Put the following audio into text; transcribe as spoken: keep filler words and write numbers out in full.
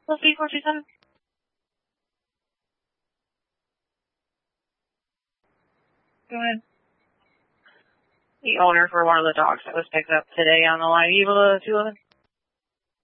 Let's see, four two seven. Go ahead. The owner for one of the dogs that was picked up today on the line. Are you able to do it?